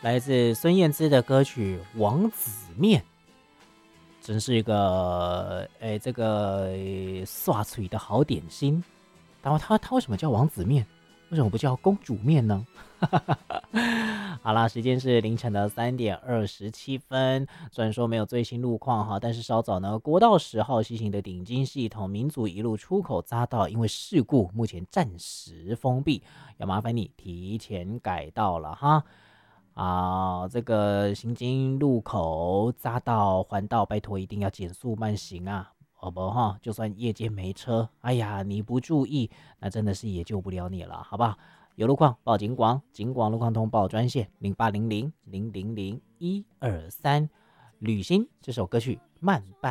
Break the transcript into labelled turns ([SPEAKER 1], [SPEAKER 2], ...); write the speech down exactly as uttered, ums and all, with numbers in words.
[SPEAKER 1] 来自孙燕姿的歌曲《王子面》，真是一个诶，这个刷嘴的好点心。然后它它为什么叫王子面？为什么不叫公主面呢？好啦，时间是凌晨的三点二十七分。虽然说没有最新路况哈，但是稍早呢，国道十号西行的顶金系统民族一路出口匝道，因为事故目前暂时封闭，要麻烦你提前改道了哈。啊，这个行经路口匝道环道，拜托一定要减速慢行啊！好不哈，就算夜间没车，哎呀，你不注意，那真的是也救不了你了，好不好？有路况报警广，警广路况通报专线零八零零零零零一二三。旅行这首歌曲慢半。